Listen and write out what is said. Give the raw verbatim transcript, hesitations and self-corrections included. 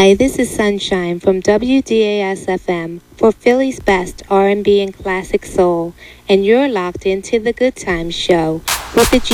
Hi, this is Sunshine from W D A S F M for Philly's best R and B and classic soul, and you're locked into the Good Times Show with the G